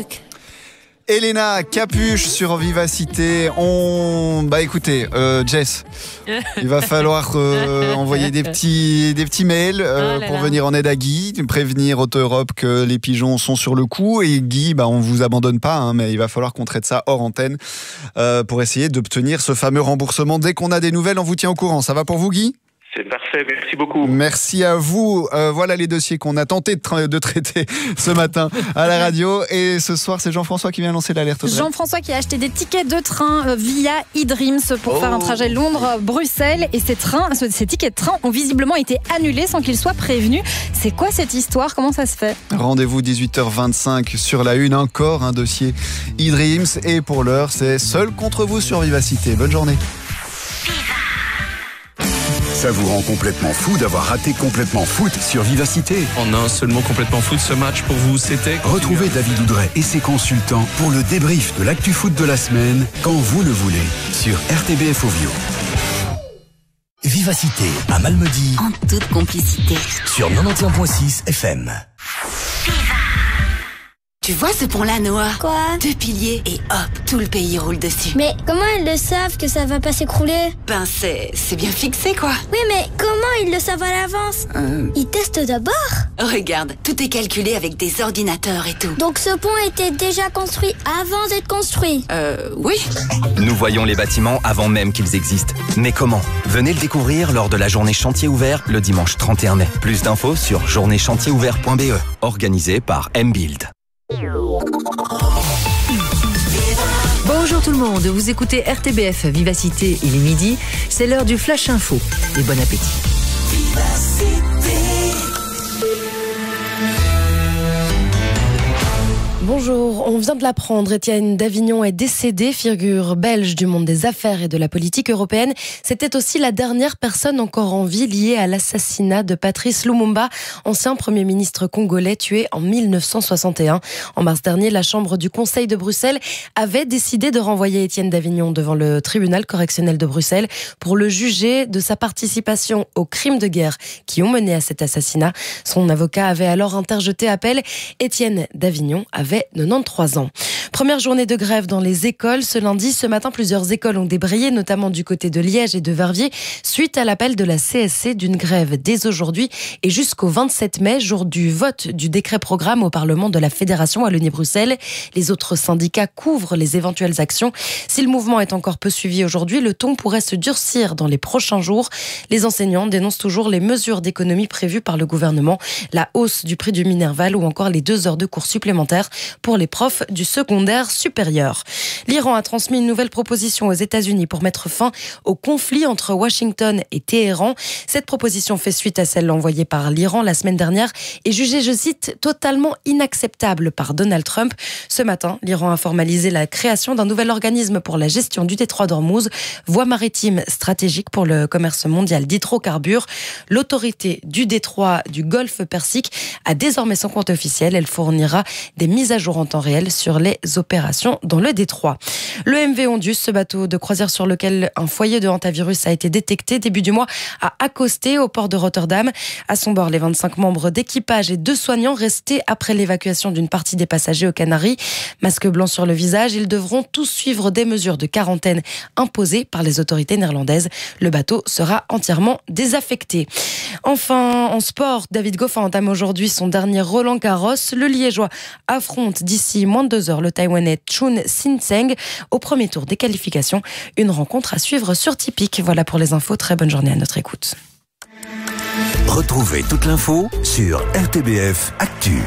truc. Elena Capuche sur Vivacité. Écoutez, Jess, il va falloir envoyer des petits mails pour venir en aide à Guy, prévenir Auto-Europe que les pigeons sont sur le coup. Et Guy, on vous abandonne pas, mais il va falloir qu'on traite ça hors antenne pour essayer d'obtenir ce fameux remboursement. Dès qu'on a des nouvelles, on vous tient au courant. Ça va pour vous, Guy ? C'est parfait, merci beaucoup. Merci à vous. Voilà les dossiers qu'on a tenté de traiter ce matin à la radio. Et ce soir, c'est Jean-François qui vient lancer l'alerte. Jean-François qui a acheté des tickets de train via eDreams pour faire un trajet Londres-Bruxelles. Et ces tickets de train ont visiblement été annulés sans qu'ils soient prévenus. C'est quoi cette histoire ? Comment ça se fait ? Rendez-vous 18h25 sur la une. Encore un dossier eDreams. Et pour l'heure, c'est Seul contre vous sur Vivacité. Bonne journée. Ça vous rend complètement fou d'avoir raté Complètement Foot sur Vivacité. En un seul mot, Complètement Foot, ce match pour vous, c'était... Retrouvez David Oudret et ses consultants pour le débrief de l'actu foot de la semaine, quand vous le voulez, sur RTBF Ovio. Vivacité à Malmedy. En toute complicité. Sur 91.6 FM. Tu vois ce pont-là, Noah ? Quoi ? 2 piliers et hop, tout le pays roule dessus. Mais comment ils le savent que ça va pas s'écrouler ? Ben c'est bien fixé, quoi. Oui, mais comment ils le savent à l'avance ? Ils testent d'abord ? Regarde, tout est calculé avec des ordinateurs et tout. Donc ce pont était déjà construit avant d'être construit ? Oui. Nous voyons les bâtiments avant même qu'ils existent. Mais comment ? Venez le découvrir lors de la journée chantier ouvert le dimanche 31 mai. Plus d'infos sur journée-chantier-ouvert.be, organisé par M-Build. Bonjour tout le monde, vous écoutez RTBF Vivacité, il est midi, c'est l'heure du Flash Info et bon appétit. Bonjour, on vient de l'apprendre, Étienne Davignon est décédé, figure belge du monde des affaires et de la politique européenne. C'était aussi la dernière personne encore en vie liée à l'assassinat de Patrice Lumumba, ancien Premier ministre congolais tué en 1961. En mars dernier, la Chambre du Conseil de Bruxelles avait décidé de renvoyer Étienne Davignon devant le tribunal correctionnel de Bruxelles pour le juger de sa participation aux crimes de guerre qui ont mené à cet assassinat. Son avocat avait alors interjeté appel. Étienne Davignon avait 93 ans. Première journée de grève dans les écoles. Ce lundi, ce matin, plusieurs écoles ont débrayé, notamment du côté de Liège et de Verviers, suite à l'appel de la CSC d'une grève dès aujourd'hui et jusqu'au 27 mai, jour du vote du décret programme au Parlement de la Fédération Wallonie-Bruxelles. Les autres syndicats couvrent les éventuelles actions. Si le mouvement est encore peu suivi aujourd'hui, le ton pourrait se durcir dans les prochains jours. Les enseignants dénoncent toujours les mesures d'économie prévues par le gouvernement, la hausse du prix du Minerval ou encore les 2 heures de cours supplémentaires pour les profs du secondaire supérieur. L'Iran a transmis une nouvelle proposition aux États-Unis pour mettre fin au conflit entre Washington et Téhéran. Cette proposition fait suite à celle envoyée par l'Iran la semaine dernière et jugée, je cite, totalement inacceptable par Donald Trump. Ce matin, l'Iran a formalisé la création d'un nouvel organisme pour la gestion du détroit d'Ormuz, voie maritime stratégique pour le commerce mondial d'hydrocarbures. L'autorité du détroit du Golfe Persique a désormais son compte officiel. Elle fournira des mises à jour en temps réel sur les opérations dans le détroit. Le MV Ondius, ce bateau de croisière sur lequel un foyer de hantavirus a été détecté début du mois, a accosté au port de Rotterdam. À son bord, les 25 membres d'équipage et 2 soignants restés après l'évacuation d'une partie des passagers aux Canaries. Masque blanc sur le visage, ils devront tous suivre des mesures de quarantaine imposées par les autorités néerlandaises. Le bateau sera entièrement désaffecté. Enfin, en sport, David Goffin entame aujourd'hui son dernier Roland-Garros. Le Liégeois affronte d'ici moins de 2 heures le Taïwanais Chun Sin-Seng au premier tour des qualifications. Une rencontre à suivre sur Tipeee. Voilà pour les infos. Très bonne journée à notre écoute. Retrouvez toute l'info sur RTBF Actu.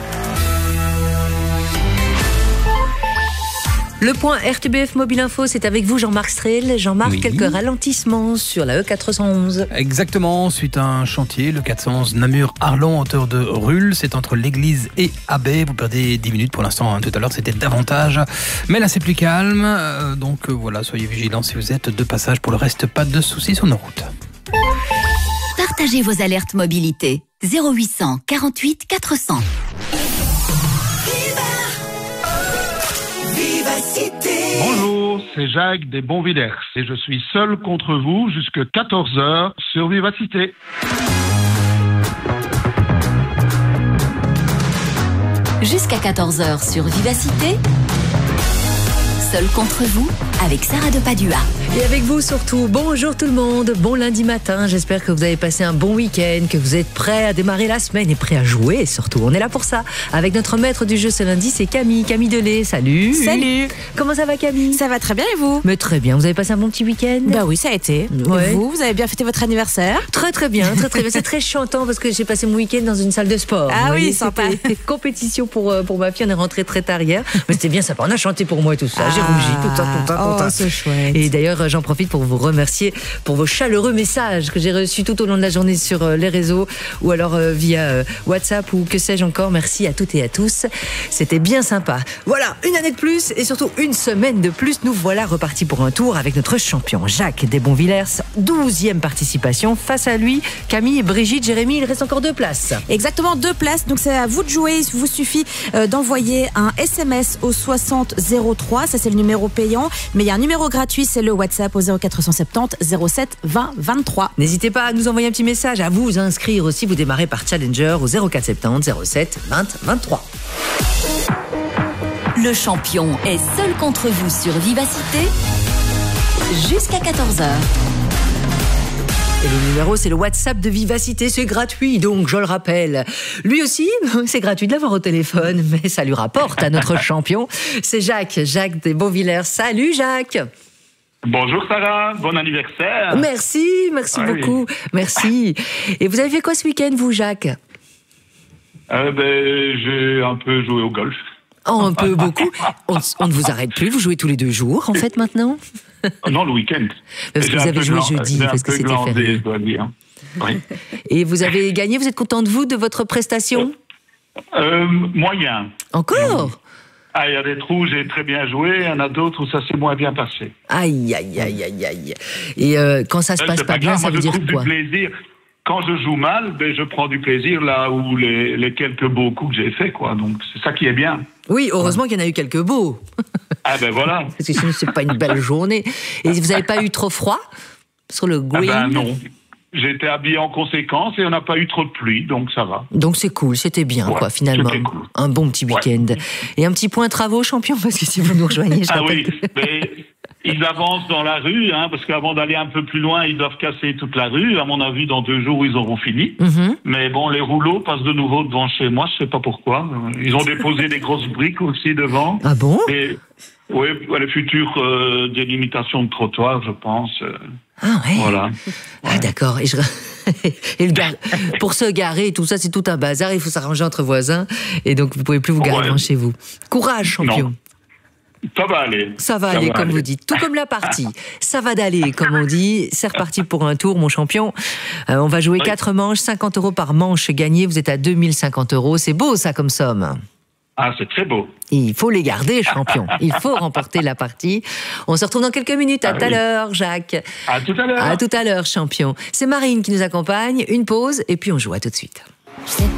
Le point RTBF Mobile Info, c'est avec vous Jean-Marc Strel. Jean-Marc, Oui. Quelques ralentissements sur la E411. Exactement, suite à un chantier, le 411 Namur-Arlon, hauteur de Rulle, c'est entre l'église et Abbé. Vous perdez 10 minutes pour l'instant, tout à l'heure c'était davantage. Mais là c'est plus calme, donc voilà, soyez vigilants si vous êtes de passage. Pour le reste, pas de soucis sur nos routes. Partagez vos alertes mobilité. 0800 48 400. Bonjour, c'est Jacques des Bonvillers et je suis seul contre vous jusque 14h sur Vivacité. Jusqu'à 14h sur Vivacité. Seul contre vous, avec Sarah de Padua. Et avec vous surtout, bonjour tout le monde, bon lundi matin, j'espère que vous avez passé un bon week-end, que vous êtes prêts à démarrer la semaine et prêts à jouer surtout, on est là pour ça. Avec notre maître du jeu ce lundi, c'est Camille Delay, salut. Salut. Comment ça va Camille? Ça va très bien et vous? Mais très bien, vous avez passé un bon petit week-end? Bah oui, ça a été. Ouais. Et vous avez bien fêté votre anniversaire? Très bien, très bien, c'est très chantant parce que j'ai passé mon week-end dans une salle de sport. Ah oui, sympa. C'était compétition pour ma fille, on est rentré très tard hier, mais c'était bien sympa, on a chanté pour moi et tout ça, j'ai rougi, tout ça. Oh, c'est chouette. Et d'ailleurs, j'en profite pour vous remercier pour vos chaleureux messages que j'ai reçus tout au long de la journée sur les réseaux ou alors via WhatsApp ou que sais-je encore. Merci à toutes et à tous. C'était bien sympa. Voilà, une année de plus et surtout une semaine de plus. Nous voilà repartis pour un tour avec notre champion Jacques Desbonvillers. 12e participation. Face à lui, Camille, Brigitte, Jérémy, il reste encore 2 places. Exactement, 2 places. Donc c'est à vous de jouer. Il vous suffit d'envoyer un SMS au 60 03. Ça, c'est le numéro payant. Mais il y a un numéro gratuit, c'est le WhatsApp au 0470 07 20 23. N'hésitez pas à nous envoyer un petit message, à vous inscrire aussi. Vous démarrez par Challenger au 0470 07 20 23. Le champion est seul contre vous sur Vivacité. Jusqu'à 14h. Et le numéro, c'est le WhatsApp de Vivacité, c'est gratuit, donc je le rappelle. Lui aussi, c'est gratuit de l'avoir au téléphone, mais ça lui rapporte à notre champion. C'est Jacques Desbonvillers. Salut Jacques. Bonjour Sarah, bon anniversaire. Merci beaucoup, merci. Et vous avez fait quoi ce week-end, vous Jacques? J'ai un peu joué au golf. Oh, un peu beaucoup. On ne vous arrête plus, vous jouez tous les 2 jours en fait maintenant? Non, le week-end. Parce que vous avez joué jeudi, parce que c'était férié. Oui. Et vous avez gagné, vous êtes content de vous, de votre prestation? Moyen. Encore? Il y a des trous où j'ai très bien joué, il y en a d'autres où ça s'est moins bien passé. Aïe. Et quand ça se passe pas bien, ça veut dire quoi? Du plaisir. Quand je joue mal, je prends du plaisir là où les quelques beaux coups que j'ai faits, quoi. Donc c'est ça qui est bien. Oui, heureusement qu'il y en a eu quelques beaux. Voilà. Parce que sinon c'est pas une belle journée. Et vous n'avez pas eu trop froid sur le green? Non. J'ai été habillé en conséquence et on n'a pas eu trop de pluie, donc ça va. Donc c'est cool, c'était bien, quoi, finalement. Cool. Un bon petit week-end. Et un petit point travaux, champion, parce que si vous nous rejoignez, mais ils avancent dans la rue, parce qu'avant d'aller un peu plus loin, ils doivent casser toute la rue. À mon avis, dans 2 jours, ils auront fini. Mm-hmm. Mais bon, les rouleaux passent de nouveau devant chez moi, je sais pas pourquoi. Ils ont déposé des grosses briques aussi devant. Ah bon? Oui, les futures délimitations de trottoirs, je pense. Ah ouais. Voilà. Ah d'accord. Et pour se garer et tout ça, c'est tout un bazar. Il faut s'arranger entre voisins. Et donc, vous pouvez plus vous garer devant chez vous. Courage, champion. Non. Ça va aller. Ça va aller, comme vous dites. Tout comme la partie. Ça va d'aller, comme on dit. C'est reparti pour un tour, mon champion. On va jouer 4 manches, 50 € par manche gagnée. Vous êtes à 2050 €. C'est beau, ça, comme somme. C'est très beau. Il faut les garder, champion. Il faut remporter la partie. On se retrouve dans quelques minutes. À tout à l'heure, Jacques. À tout à l'heure. À tout à l'heure, champion. C'est Marine qui nous accompagne. Une pause et puis on joue. À tout de suite.